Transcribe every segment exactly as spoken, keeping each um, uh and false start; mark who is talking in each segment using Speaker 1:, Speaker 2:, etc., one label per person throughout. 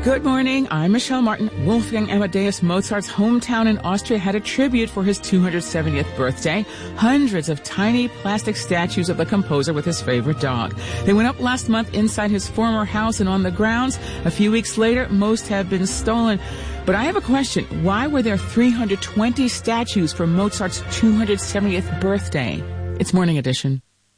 Speaker 1: Good morning. I'm Michelle Martin. Wolfgang Amadeus Mozart's hometown in Austria had a tribute for his two hundred seventieth birthday. Hundreds of tiny plastic statues of the composer with his favorite dog. They went up last month inside his former house and on the grounds. A few weeks later, most have been stolen. But I have a question. Why were there three hundred twenty statues for Mozart's two hundred seventieth birthday? It's Morning Edition.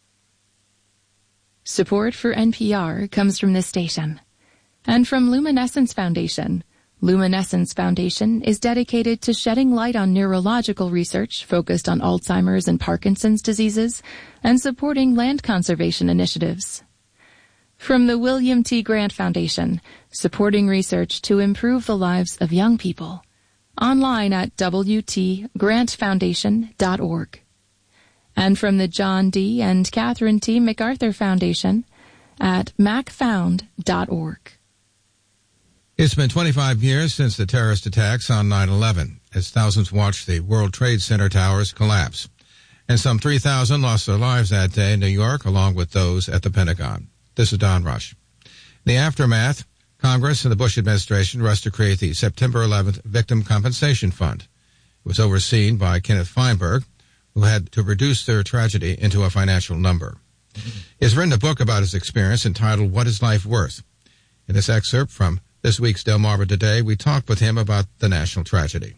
Speaker 2: Support for N P R comes from this station. And from Luminescence Foundation. Luminescence Foundation is dedicated to shedding light on neurological research focused on Alzheimer's and Parkinson's diseases and supporting land conservation initiatives. From the William T. Grant Foundation, supporting research to improve the lives of young people. Online at w t grant foundation dot org. And from the John D. and Catherine T. MacArthur Foundation at mac found dot org.
Speaker 3: It's been twenty-five years since the terrorist attacks on nine eleven, as thousands watched the World Trade Center towers collapse. And some three thousand lost their lives that day in New York, along with those at the Pentagon. This is Don Rush. In the aftermath, Congress and the Bush administration rushed to create the September eleventh Victim Compensation Fund. It was overseen by Kenneth Feinberg, who had to reduce their tragedy into a financial number. He has written a book about his experience entitled What is Life Worth? In this excerpt from this week's Delmarva Today, we talked with him about the national tragedy.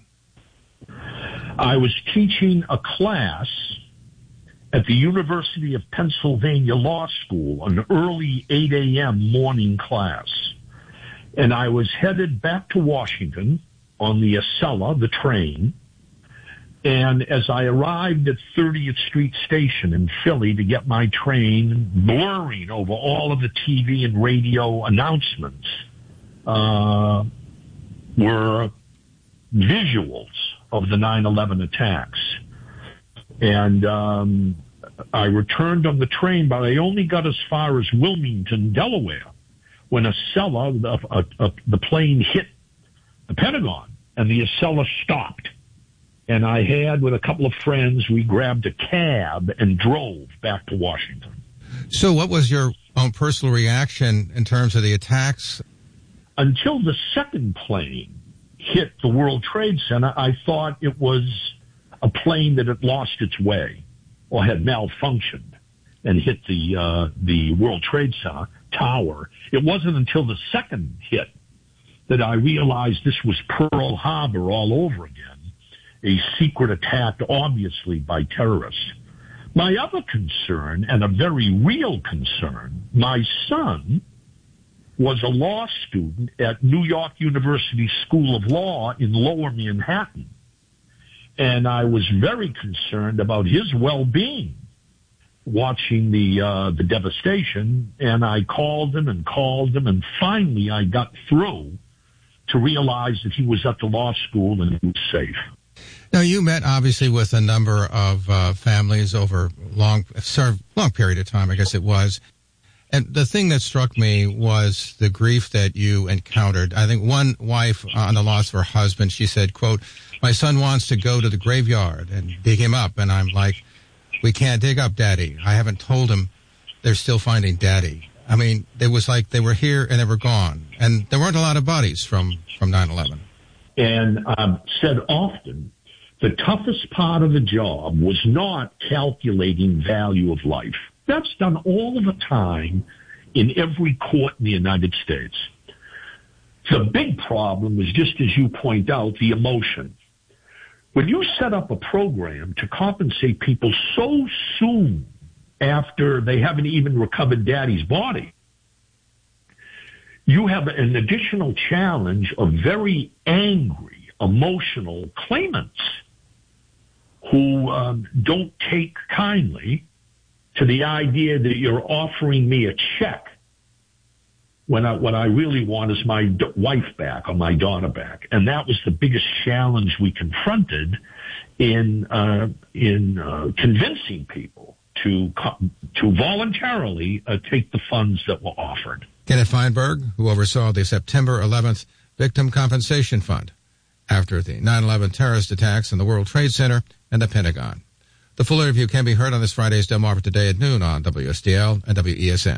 Speaker 4: I was teaching a class at the University of Pennsylvania Law School, an early eight a.m. morning class. And I was headed back to Washington on the Acela, the train. And as I arrived at thirtieth Street Station in Philly to get my train, blurring over all of the T V and radio announcements, Uh, were visuals of the nine eleven attacks. And um, I returned on the train, but I only got as far as Wilmington, Delaware, when Acela, the, uh, uh, the plane hit the Pentagon, and the Acela stopped. And I had, with a couple of friends, we grabbed a cab and drove back to Washington.
Speaker 3: So what was your own personal reaction in terms of the attacks?
Speaker 4: Until the second plane hit the World Trade Center, I thought it was a plane that had lost its way or had malfunctioned and hit the uh, the World Trade Center tower. It wasn't until the second hit that I realized this was Pearl Harbor all over again, a secret attack, obviously by terrorists. My other concern, and a very real concern, my son was a law student at New York University School of Law in Lower Manhattan. And I was very concerned about his well-being watching the uh, the devastation. And I called him and called him, and finally I got through to realize that he was at the law school and he was safe.
Speaker 3: Now, you met, obviously, with a number of uh, families over long, long period of time, I guess it was. And the thing that struck me was the grief that you encountered. I think one wife on the loss of her husband, she said, quote, "My son wants to go to the graveyard and dig him up." And I'm like, "We can't dig up Daddy. I haven't told him they're still finding Daddy." I mean, it was like they were here and they were gone. And there weren't a lot of bodies from, from nine eleven.
Speaker 4: And I've said often, the toughest part of the job was not calculating value of life. That's done all the time in every court in the United States. The big problem is, just as you point out, the emotion. When you set up a program to compensate people so soon after they haven't even recovered Daddy's body, you have an additional challenge of very angry, emotional claimants who um, don't take kindly to the idea that you're offering me a check when I, what I really want is my d- wife back or my daughter back. And that was the biggest challenge we confronted in uh, in uh, convincing people to co- to voluntarily uh, take the funds that were offered.
Speaker 3: Kenneth Feinberg, who oversaw the September eleventh Victim Compensation Fund after the nine eleven terrorist attacks in the World Trade Center and the Pentagon. The full interview can be heard on this Friday's Delmarva Today at noon on W S D L and W E S N.